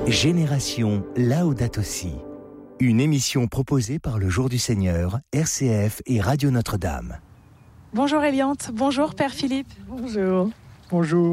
Génération Laudato Si. Une émission proposée par le Jour du Seigneur, RCF et Radio Notre-Dame. Bonjour Eliante, bonjour Père Philippe. Bonjour. Bonjour.